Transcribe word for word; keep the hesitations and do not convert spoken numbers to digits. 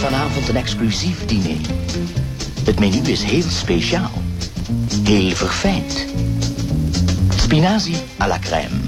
vanavond een exclusief diner. Het menu is heel speciaal. Heel verfijnd. Spinazie à la crème.